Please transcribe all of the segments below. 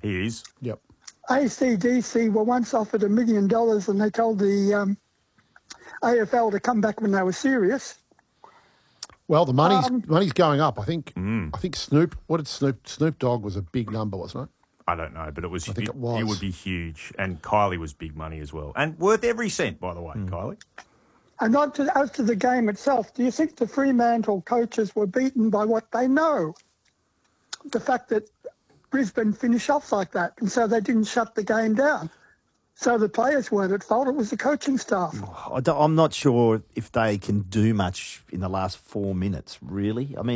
He is. Yep. AC/DC were once offered $1 million and they told the AFL to come back when they were serious. Well, the money's going up. I think Snoop. What did Snoop Dogg was a big number, wasn't it? I don't know, but it was. I think it was. It would be huge, and Kylie was big money as well, and worth every cent, by the way, Kylie. And as to the game itself, do you think the Fremantle coaches were beaten by what they know? The fact that Brisbane finished off like that, and so they didn't shut the game down. So the players weren't at fault, it was the coaching staff. I'm not sure if they can do much in the last 4 minutes, really. I mean,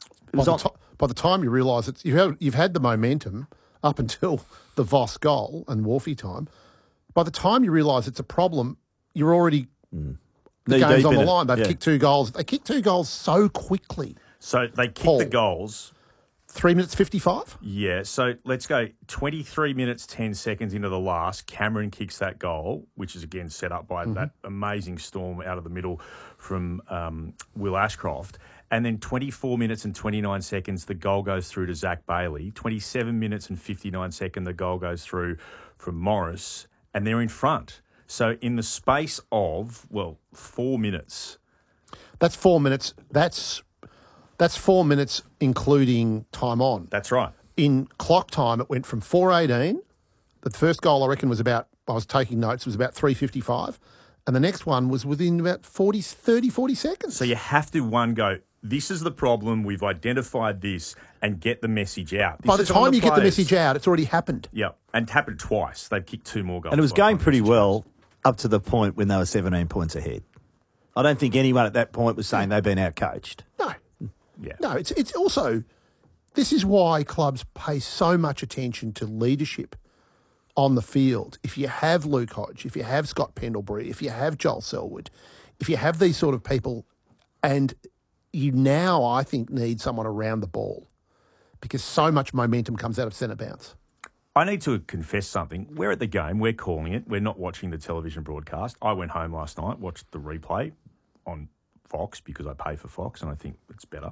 by the time you realise it, you've had the momentum up until the Voss goal and Wharfie time. By the time you realise it's a problem, you're already the game's on the line. They've kicked 2 goals. They kicked 2 goals so quickly. So they kicked the goals. 3 minutes 55? Yeah, so let's go 23 minutes, 10 seconds into the last. Cameron kicks that goal, which is, again, set up by that amazing storm out of the middle from Will Ashcroft. And then 24 minutes and 29 seconds, the goal goes through to Zach Bailey. 27 minutes and 59 seconds, the goal goes through from Morris. And they're in front. So in the space of, 4 minutes. That's 4 minutes. That's 4 minutes including time on. That's right. In clock time, it went from 4:18. The first goal, I reckon, was about, I was taking notes, was about 3:55. And the next one was within about 30, 40 seconds. So you have to, go, this is the problem, we've identified this, and get the message out. By the time you get the message out, it's already happened. Yeah, and it happened twice. They've kicked 2 more goals. And it was going pretty well up to the point when they were 17 points ahead. I don't think anyone at that point was saying they've been outcoached. No. Yeah. No, it's also, this is why clubs pay so much attention to leadership on the field. If you have Luke Hodge, if you have Scott Pendlebury, if you have Joel Selwood, if you have these sort of people, and you now, I think, need someone around the ball because so much momentum comes out of centre bounce. I need to confess something. We're at the game. We're calling it. We're not watching the television broadcast. I went home last night, watched the replay on Fox because I pay for Fox and I think it's better.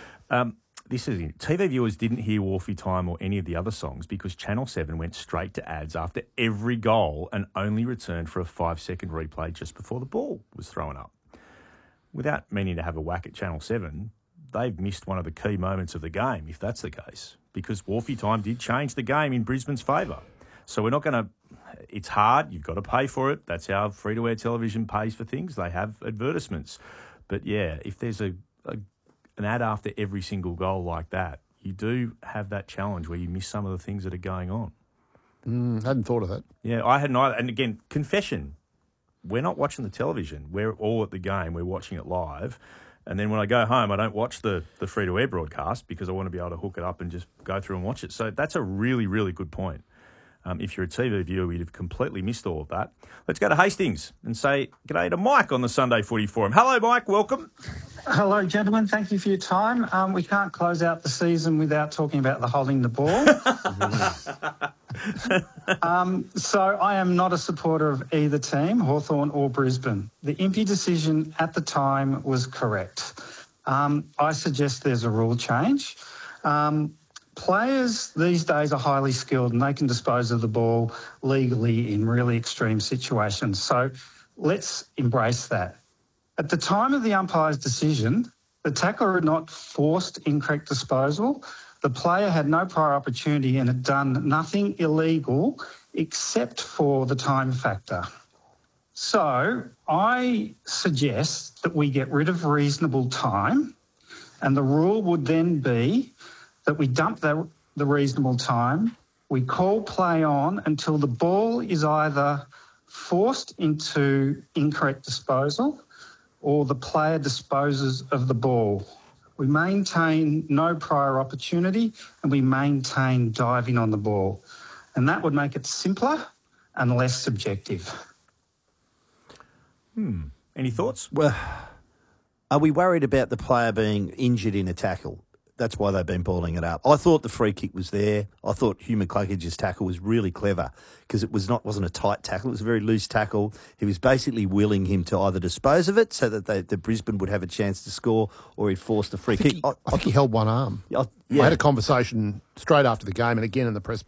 TV viewers didn't hear Wharfie Time or any of the other songs because Channel 7 went straight to ads after every goal and only returned for a 5-second replay just before the ball was thrown up. Without meaning to have a whack at Channel 7, they've missed one of the key moments of the game, if that's the case, because Wharfie Time did change the game in Brisbane's favour. So we're not going to... It's hard. You've got to pay for it. That's how free-to-air television pays for things. They have advertisements. But, yeah, if there's an ad after every single goal like that, you do have that challenge where you miss some of the things that are going on. Hadn't thought of that. Yeah, I hadn't either. And, again, confession, we're not watching the television. We're all at the game. We're watching it live. And then when I go home, I don't watch the free-to-air broadcast because I want to be able to hook it up and just go through and watch it. So that's a really, really good point. If you're a TV viewer, you'd have completely missed all of that. Let's go to Hastings and say g'day to Mike on the Sunday Footy Forum. Hello, Mike. Welcome. Hello, gentlemen. Thank you for your time. We can't close out the season without talking about the holding the ball. So I am not a supporter of either team, Hawthorn or Brisbane. The Impey decision at the time was correct. I suggest there's a rule change. Players these days are highly skilled and they can dispose of the ball legally in really extreme situations. So let's embrace that. At the time of the umpire's decision, the tackler had not forced incorrect disposal. The player had no prior opportunity and had done nothing illegal except for the time factor. So I suggest that we get rid of reasonable time, and the rule would then be that we dump the reasonable time, we call play on until the ball is either forced into incorrect disposal or the player disposes of the ball. We maintain no prior opportunity and we maintain diving on the ball. And that would make it simpler and less subjective. Any thoughts? Well, are we worried about the player being injured in a tackle? That's why they've been balling it up. I thought the free kick was there. I thought Hugh McCluggage's tackle was really clever because it wasn't a tight tackle. It was a very loose tackle. He was basically willing him to either dispose of it so that the Brisbane would have a chance to score, or he'd force the free kick. I think he held one arm. Yeah. I had a conversation straight after the game and again in the press